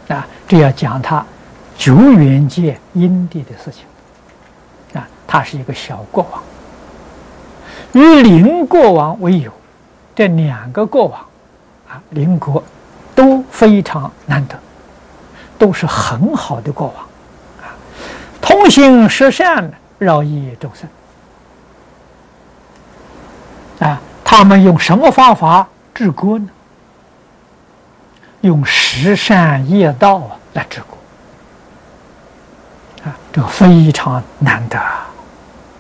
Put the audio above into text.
这要讲他久远界因地的事情。他是一个小国王，与邻国王为友，这2个国王邻国都非常难得，都是很好的国王通行十善，饶益众生他们用什么方法治国呢？用十善业道来治国这个非常难得